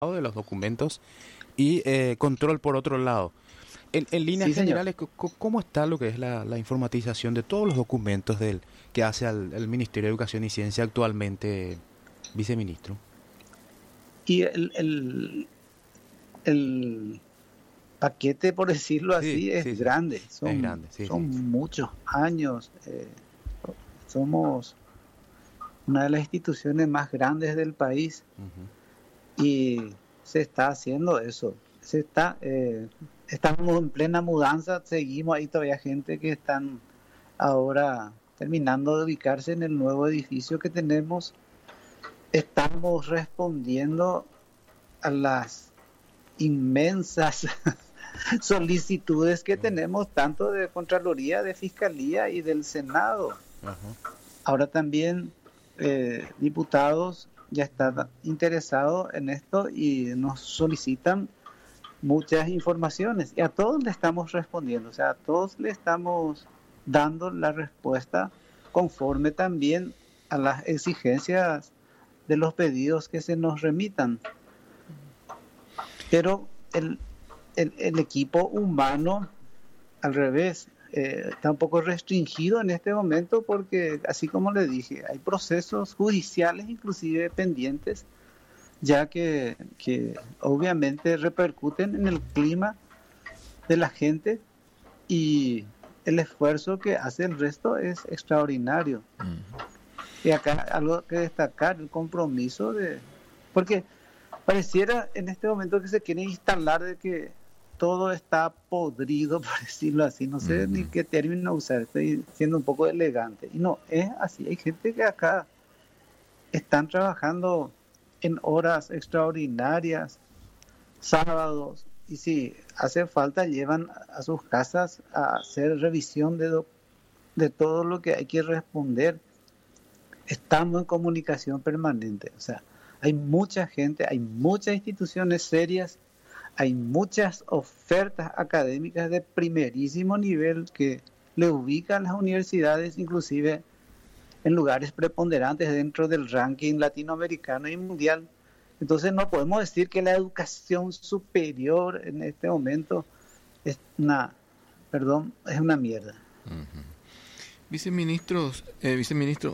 de los documentos y control por otro lado. En líneas Sí, señor. generales, ¿cómo está lo que es la informatización de todos los documentos que hace el Ministerio de Educación y Ciencia actualmente, viceministro? Y el paquete, por decirlo Sí, así, es sí, sí. grande. Es Son, grande, sí, son sí. muchos años. Somos una de las instituciones más grandes del país Ujú. y se está haciendo eso. Estamos en plena mudanza, seguimos ahí todavía gente que están ahora terminando de ubicarse en el nuevo edificio que tenemos. Estamos respondiendo a las inmensas solicitudes que tenemos tanto de Contraloría, de Fiscalía y del Senado. Ajá. Ahora también diputados ya están interesados en esto y nos solicitan muchas informaciones y a todos le estamos respondiendo, o sea, a todos le estamos dando la respuesta conforme también a las exigencias de los pedidos que se nos remitan. Pero el equipo humano, al revés, está un poco restringido en este momento porque, así como le dije, hay procesos judiciales inclusive pendientes, ya que obviamente repercuten en el clima de la gente y el esfuerzo que hace el resto es extraordinario. Ujú. Y acá algo que destacar, el compromiso porque pareciera en este momento que se quiere instalar de que todo está podrido, por decirlo así. No sé ni Ujú. qué término usar, estoy siendo un poco elegante. Y no, es así. Hay gente que acá están trabajando en horas extraordinarias, sábados, y si hace falta llevan a sus casas a hacer revisión de todo lo que hay que responder. Estamos en comunicación permanente. O sea, hay mucha gente, hay muchas instituciones serias, hay muchas ofertas académicas de primerísimo nivel que le ubican las universidades inclusive en lugares preponderantes dentro del ranking latinoamericano y mundial. Entonces no podemos decir que la educación superior en este momento es es una mierda. Ujú. Viceministro,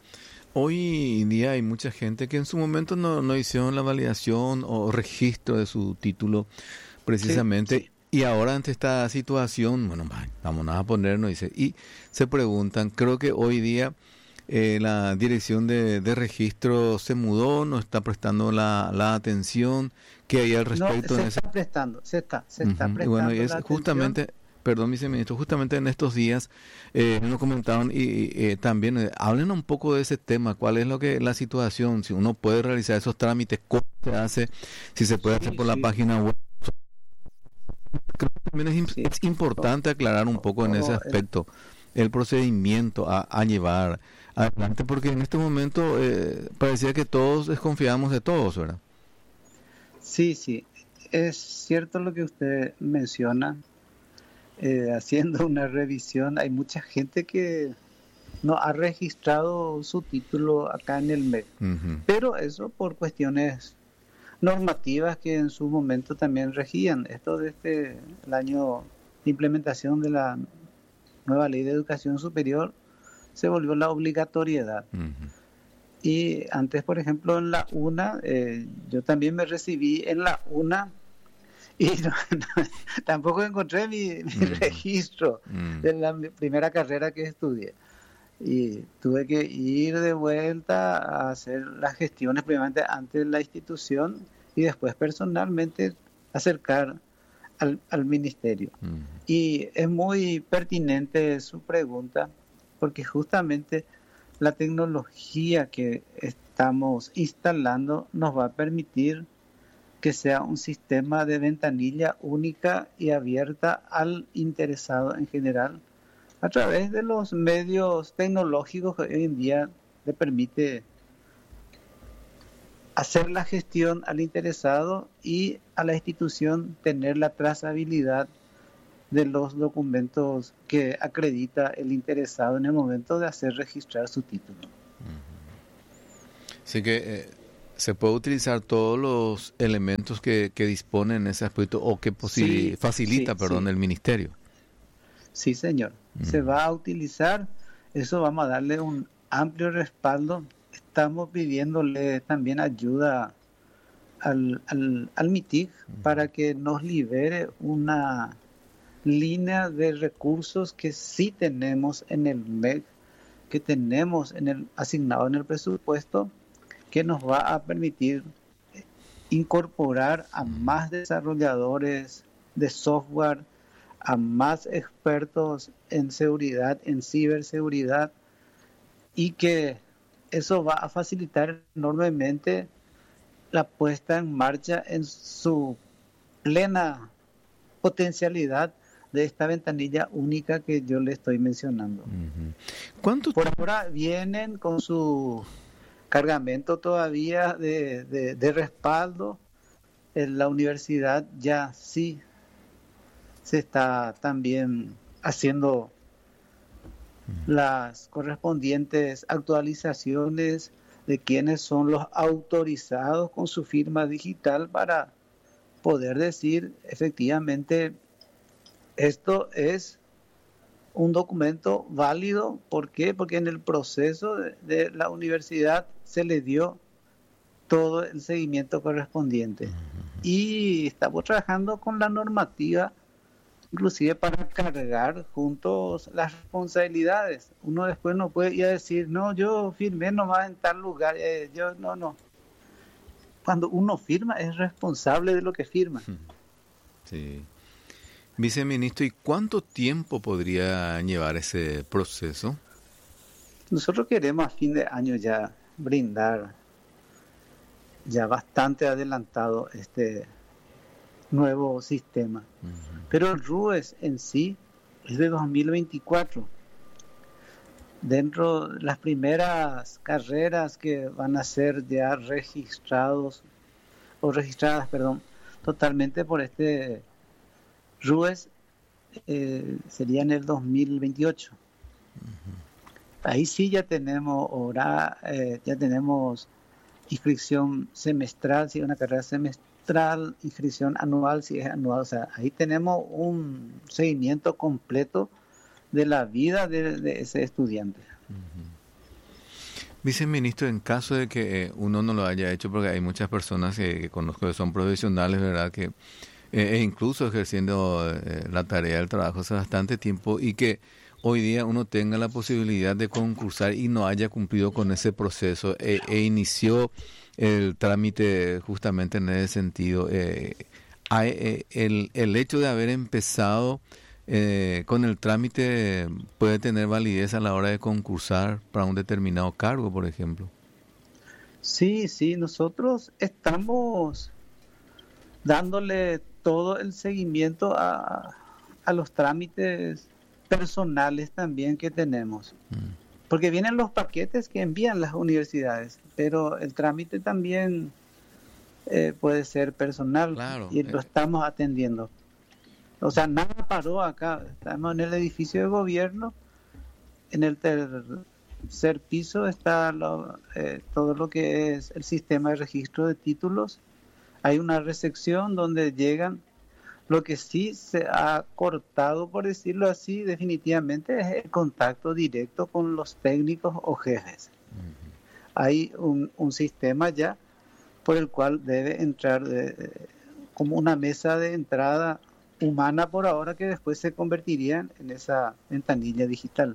hoy día hay mucha gente que en su momento no hicieron la validación o registro de su título Sí, precisamente sí. y ahora ante esta situación, bueno, vamos a ponernos, dice, y se preguntan, creo que hoy día la dirección de registro se mudó, no está prestando la atención que hay al No, respecto se en ese. está prestando, se está Ujú. Y bueno, y prestando es la atención. justamente, perdón, viceministro, justamente en estos días nos comentaban y también hablen un poco de ese tema, cuál es lo que la situación, si uno puede realizar esos trámites, cómo se hace, si se puede hacer Sí, por la sí, página web. Creo que también sí. es importante aclarar un poco en ese Todo aspecto el procedimiento a llevar adelante, porque en este momento parecía que todos desconfiamos de todos, ¿verdad? sí, sí. Es cierto lo que usted menciona. Haciendo una revisión, hay mucha gente que no ha registrado su título acá en el MEC. Ujú. Pero eso por cuestiones normativas que en su momento también regían. Esto desde el año de implementación de la nueva ley de educación superior se volvió la obligatoriedad. Ujú. Y antes, por ejemplo, en la UNA, yo también me recibí en la UNA y tampoco encontré mi Ujú. registro Mm. de la primera carrera que estudié. Y tuve que ir de vuelta a hacer las gestiones primeramente ante la institución y después personalmente acercar al ministerio. Ujú. Y es muy pertinente su pregunta porque justamente la tecnología que estamos instalando nos va a permitir que sea un sistema de ventanilla única y abierta al interesado en general a través de los medios tecnológicos que hoy en día le permite hacer la gestión al interesado y a la institución tener la trazabilidad de los documentos que acredita el interesado en el momento de hacer registrar su título. Así que ¿Se puede utilizar todos los elementos que disponen en ese aspecto o que facilita, el ministerio? Sí, señor. Se va a utilizar, eso vamos a darle un amplio respaldo. Estamos pidiéndole también ayuda al MITIC para que nos libere una línea de recursos que sí tenemos en el MEC, que tenemos asignado en el presupuesto, que nos va a permitir incorporar a más desarrolladores de software, a más expertos en seguridad, en ciberseguridad, y que eso va a facilitar enormemente la puesta en marcha en su plena potencialidad de esta ventanilla única que yo le estoy mencionando. Por ahora vienen con su cargamento todavía de respaldo. En la universidad ya sí se está también haciendo las correspondientes actualizaciones de quiénes son los autorizados con su firma digital para poder decir efectivamente esto es un documento válido. ¿Por qué? Porque en el proceso de la universidad se le dio todo el seguimiento correspondiente. Y estamos trabajando con la normativa, inclusive para cargar juntos las responsabilidades. Uno después no puede ir a decir, no, yo firmé nomás en tal lugar, no. Cuando uno firma es responsable de lo que firma. Sí. Viceministro, ¿y cuánto tiempo podría llevar ese proceso? Nosotros queremos a fin de año ya brindar ya bastante adelantado este nuevo sistema. Pero el RUES en sí es de 2024. Dentro de las primeras carreras que van a ser ya registradas totalmente por este RUES sería en el 2028. Ahí sí ya tenemos inscripción semestral, si es una carrera semestral, inscripción anual, si es anual. O sea, ahí tenemos un seguimiento completo de la vida de ese estudiante. Viceministro, en caso de que uno no lo haya hecho, porque hay muchas personas que conozco que son profesionales, ¿verdad?, que incluso ejerciendo la tarea del trabajo hace bastante tiempo, y que hoy día uno tenga la posibilidad de concursar y no haya cumplido con ese proceso e inició el trámite justamente en ese sentido. El hecho de haber empezado con el trámite puede tener validez a la hora de concursar para un determinado cargo, por ejemplo. Sí, nosotros estamos dándole todo el seguimiento a los trámites personales también que tenemos, porque vienen los paquetes que envían las universidades, pero el trámite también puede ser personal. Claro, y lo estamos atendiendo. O sea, nada paró acá. Estamos en el edificio de gobierno, en el tercer piso está todo lo que es el sistema de registro de títulos. Hay una recepción donde llegan. Lo que sí se ha cortado, por decirlo así, definitivamente es el contacto directo con los técnicos o jefes. Hay un sistema ya por el cual debe entrar como una mesa de entrada humana por ahora, que después se convertirían en esa ventanilla digital.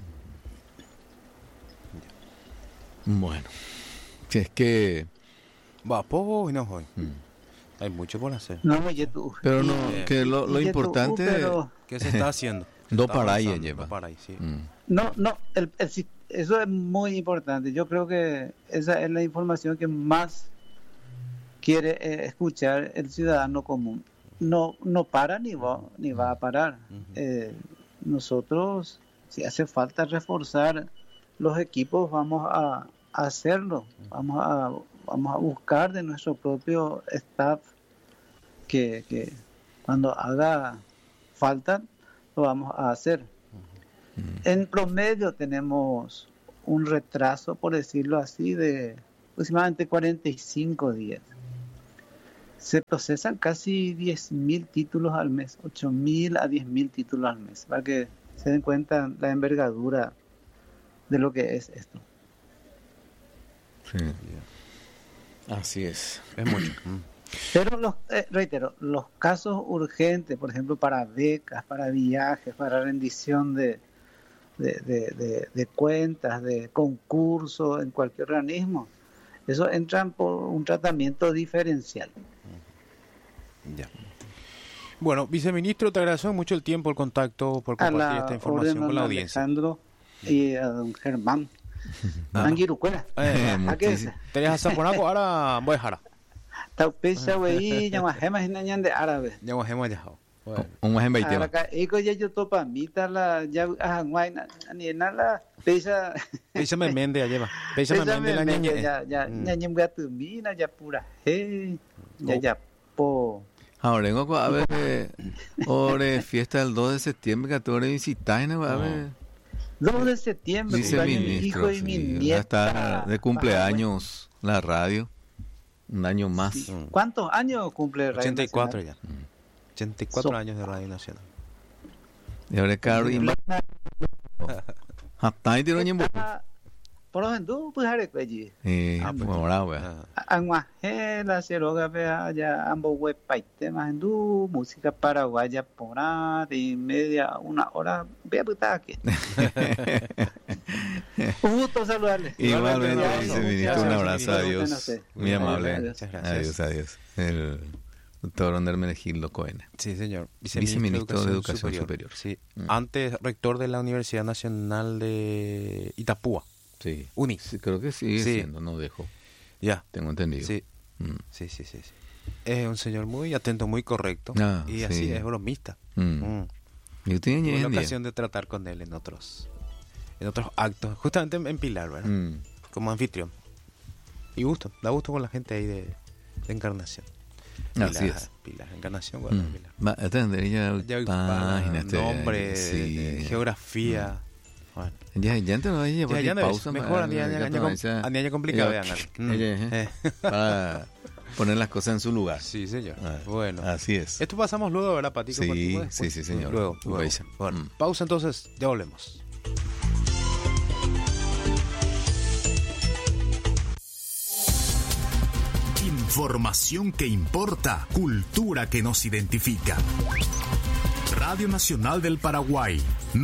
Bueno, si es que va poco y no hoy. Hay mucho por hacer. Pero no, que lo importante ¿qué se está haciendo? No para ahí lleva. Sí. No, eso es muy importante. Yo creo que esa es la información que más quiere escuchar el ciudadano común. No para ni va a parar. Nosotros, si hace falta reforzar los equipos, vamos a hacerlo. Vamos a buscar de nuestro propio staff que cuando haga falta lo vamos a hacer. En promedio tenemos un retraso, por decirlo así, de aproximadamente 45 días. Se procesan casi 10.000 títulos al mes, 8.000 a 10.000 títulos al mes, para que se den cuenta la envergadura de lo que es esto. Sí. Así es. Es mucho. Pero reitero, los casos urgentes, por ejemplo, para becas, para viajes, para rendición de cuentas, de concursos en cualquier organismo, eso entran por un tratamiento diferencial. Ya. Bueno, viceministro, te agradezco mucho el tiempo, el contacto, por compartir esta información con la audiencia. Alejandro y a don Germán. Angirucuera. ¿A qué es? Te dejas zaponaco, ahora voy a dejar. Taupecha, güey, llamajemas y nañan de árabe. Llamajemas ya. Un buen baiteo. Acá, eco ya yo topa mita la, ya, guay, ni nada, pesa. Pesa me mende, ya lleva. Pesa me mende la niña. Ya, ñañem gato mina, ya pura, ya, po. Ahora vengo a ver, ore fiesta del 2 de septiembre, que tú visitas, ¿no? A ver. 2 de septiembre, Viceministro, hijo y mi nieta. Está de cumpleaños la radio, un año más. Sí. ¿Cuántos años cumple Radio 84 Nacional? ya. 84 años de Radio Nacional. Y ahora caro y más. Hasta ahí te lo llevo. Por lo menos, pues haré allí. Ahora, güey. La ceroga vea ya ambos web paite más en música paraguaya por hora y media, 1 hora. Vea puta aquí. Un gusto saludarle. Igualmente, viceministro, un abrazo, adiós. No sé. Muy amable. Muchas gracias. Adiós. El doctor Hermenegildo Cohen. Sí, señor. Viceministro de Educación Superior. Sí. Antes rector de la Universidad Nacional de Itapúa. Sí. UNI. Sí, creo que sigue siendo, no dejo. Ya. Tengo entendido. Sí. Sí. Es un señor muy atento, muy correcto. Y así es bromista. Yo tenía la ocasión de tratar con él en otros actos, justamente en Pilar, ¿verdad? Como anfitrión. Y da gusto con la gente ahí de Encarnación. Así es. Pilar, Encarnación, bueno, Pilar. Va a tener ya páginas, nombre, geografía. Bueno. Ya te lo voy a llevar pausa. Mejor año complicado, para poner las cosas en su lugar. Sí, señor. Bueno. Así es. Esto pasamos luego, ¿verdad, Pati? Sí, señor. Luego. Bueno, pausa entonces, ya volvemos. Información que importa, cultura que nos identifica. Radio Nacional del Paraguay,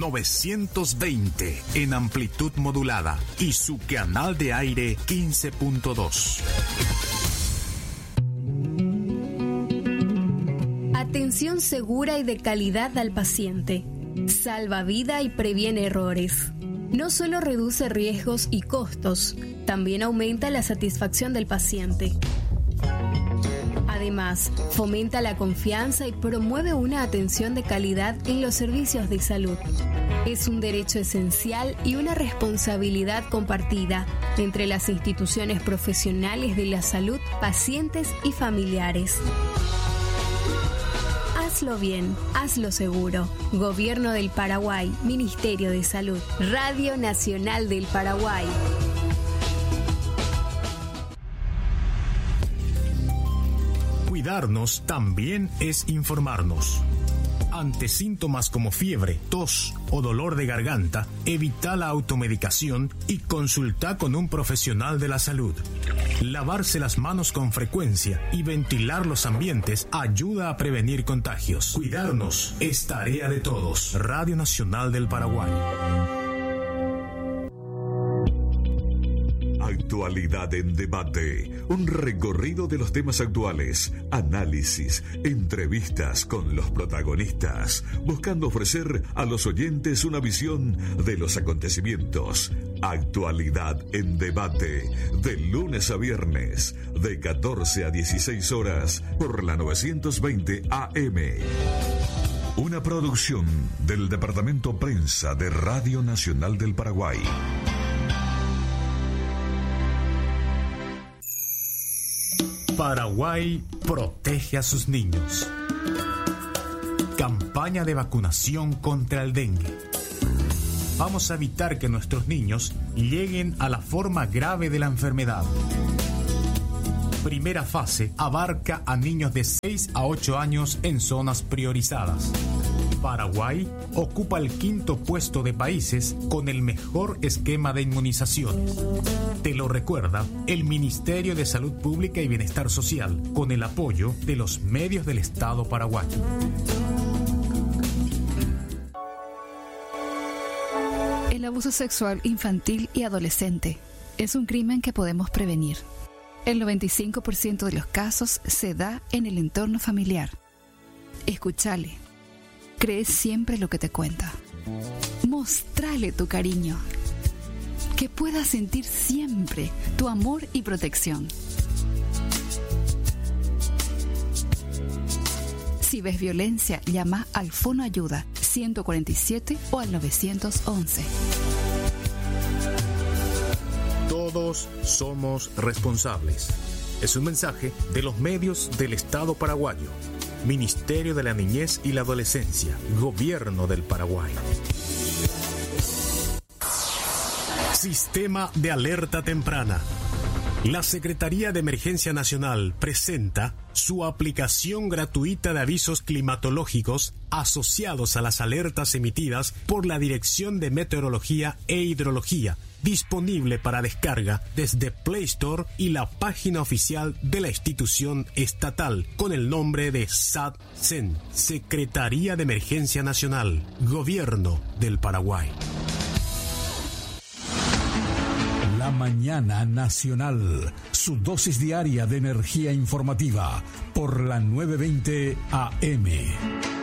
920 en amplitud modulada y su canal de aire 15.2. Atención segura y de calidad al paciente. Salva vida y previene errores. No solo reduce riesgos y costos, también aumenta la satisfacción del paciente. Además, fomenta la confianza y promueve una atención de calidad en los servicios de salud. Es un derecho esencial y una responsabilidad compartida entre las instituciones profesionales de la salud, pacientes y familiares. Hazlo bien, hazlo seguro. Gobierno del Paraguay, Ministerio de Salud, Radio Nacional del Paraguay. Cuidarnos también es informarnos. Ante síntomas como fiebre, tos o dolor de garganta, evita la automedicación y consulta con un profesional de la salud. Lavarse las manos con frecuencia y ventilar los ambientes ayuda a prevenir contagios. Cuidarnos es tarea de todos. Radio Nacional del Paraguay. Actualidad en debate, un recorrido de los temas actuales, análisis, entrevistas con los protagonistas, buscando ofrecer a los oyentes una visión de los acontecimientos. Actualidad en debate, de lunes a viernes, de 14 a 16 horas, por la 920 AM. Una producción del Departamento Prensa de Radio Nacional del Paraguay. Paraguay protege a sus niños. Campaña de vacunación contra el dengue. vamos a evitar que nuestros niños lleguen a la forma grave de la enfermedad. Primera fase abarca a niños de 6 a 8 años en zonas priorizadas. Paraguay ocupa el 5º puesto de países con el mejor esquema de inmunización. Te lo recuerda el Ministerio de Salud Pública y Bienestar Social, con el apoyo de los medios del Estado paraguayo. El abuso sexual infantil y adolescente es un crimen que podemos prevenir. El 95% de los casos se da en el entorno familiar. Escúchale. Cree siempre lo que te cuenta. Mostrale tu cariño. Que pueda sentir siempre tu amor y protección. Si ves violencia, llama al Fono Ayuda 147 o al 911. Todos somos responsables. Es un mensaje de los medios del Estado paraguayo. Ministerio de la Niñez y la Adolescencia, Gobierno del Paraguay. Sistema de Alerta Temprana. La Secretaría de Emergencia Nacional presenta su aplicación gratuita de avisos climatológicos asociados a las alertas emitidas por la Dirección de Meteorología e Hidrología, disponible para descarga desde Play Store y la página oficial de la institución estatal con el nombre de SATCEN, Secretaría de Emergencia Nacional, Gobierno del Paraguay. La Mañana Nacional, su dosis diaria de energía informativa por la 920 AM.